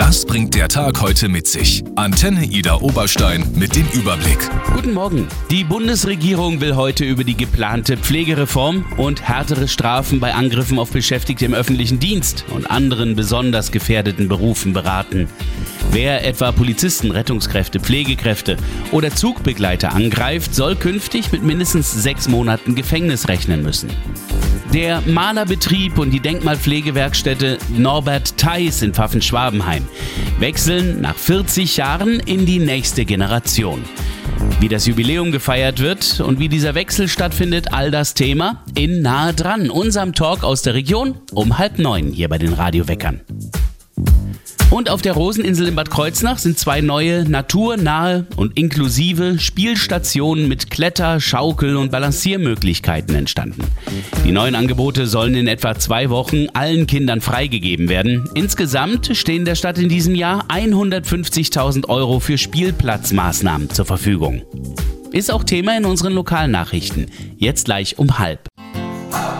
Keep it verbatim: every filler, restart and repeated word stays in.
Das bringt der Tag heute mit sich. Antenne Ida Oberstein mit dem Überblick. Guten Morgen. Die Bundesregierung will heute über die geplante Pflegereform und härtere Strafen bei Angriffen auf Beschäftigte im öffentlichen Dienst und anderen besonders gefährdeten Berufen beraten. Wer etwa Polizisten, Rettungskräfte, Pflegekräfte oder Zugbegleiter angreift, soll künftig mit mindestens sechs Monaten Gefängnis rechnen müssen. Der Malerbetrieb und die Denkmalpflegewerkstätte Norbert Theis in Pfaffen-Schwabenheim wechseln nach vierzig Jahren in die nächste Generation. Wie das Jubiläum gefeiert wird und wie dieser Wechsel stattfindet, all das Thema in Nahe dran, unserem Talk aus der Region um halb neun hier bei den Radioweckern. Und auf der Roseninsel in Bad Kreuznach sind zwei neue, naturnahe und inklusive Spielstationen mit Kletter-, Schaukel- und Balanciermöglichkeiten entstanden. Die neuen Angebote sollen in etwa zwei Wochen allen Kindern freigegeben werden. Insgesamt stehen der Stadt in diesem Jahr hundertfünfzigtausend Euro für Spielplatzmaßnahmen zur Verfügung. Ist auch Thema in unseren Lokalnachrichten. Jetzt gleich um halb.